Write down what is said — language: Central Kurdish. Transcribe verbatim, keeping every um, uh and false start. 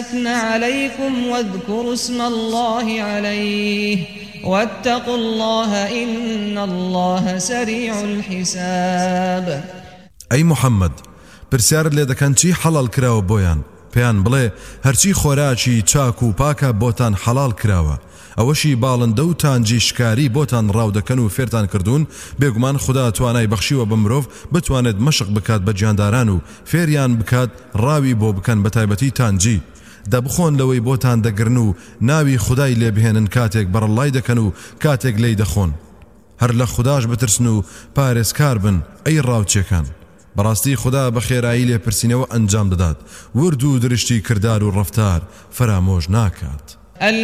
عليكم واذكروا اسم الله عليه واتقوا الله إن الله سريع الحساب. أي محمد پرسیار لێ دەکەن چی حەڵال کراوە بۆیان پێیان بڵێ هەرچی خۆراکی چاک و پاکە بۆتان حەڵال کراوە ئەوەشی باڵندە و تانجی شکاری بۆتان ڕاو دەکەن و فێرتان کردوون بێگومان خدا توانای بەخشیوە بە مرۆڤ بتوانێت مەشق بکات بە گیانداران و فێریان بکات ڕاوی بۆ بکەن بە تایبەتی تانجی دەبخۆن لەوەی بۆتان دەگرن و ناوی خدای لێبهێنن کاتێک بەڕڵای دەکەن و کاتێک لی دەخۆن هەر لە خوداش بترسن و پارێزکار بن ئەی ڕاوچێکان بەڕاستی خدا بە خێرایی لێپرسینەوە ئەنجام دەدات ورد و درشتی کردار و ڕەفتار فرامۆژ ناکات.